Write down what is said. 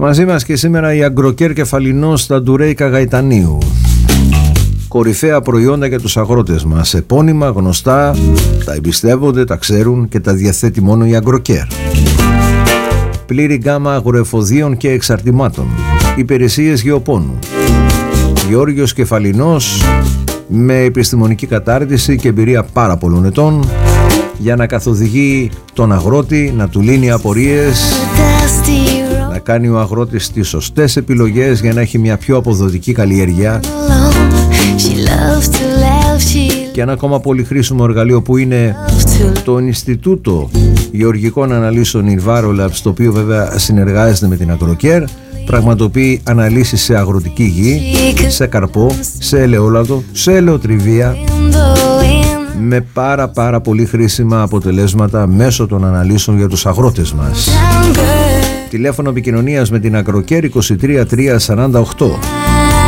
Μαζί μας και σήμερα η Αγκροκέρ Κεφαλινός στα Ντουρέικα Γαϊτανίου. Κορυφαία προϊόντα για τους αγρότες μας. Επώνυμα, γνωστά, τα εμπιστεύονται, τα ξέρουν και τα διαθέτει μόνο η Αγκροκέρ. Πλήρη γκάμα αγροεφοδίων και εξαρτημάτων. Υπηρεσίες γεωπόνου. Γεώργιος Κεφαλινός, με επιστημονική κατάρτιση και εμπειρία πάρα πολλών ετών, για να καθοδηγεί τον αγρότη, να του λύνει απορίες, να κάνει ο αγρότης τις σωστές επιλογές για να έχει μια πιο αποδοτική καλλιέργεια. Και ένα ακόμα πολύ χρήσιμο εργαλείο που είναι το Ινστιτούτο Γεωργικών Αναλύσεων Envirolabs, το οποίο βέβαια συνεργάζεται με την Αγκροκέρ, πραγματοποιεί αναλύσεις σε αγροτική γη, σε καρπό, σε ελαιόλαδο, σε ελαιοτριβία, με πάρα πολύ χρήσιμα αποτελέσματα μέσω των αναλύσεων για τους αγρότες μας. Τηλέφωνο επικοινωνίας με την Αγκροκέρ 23 348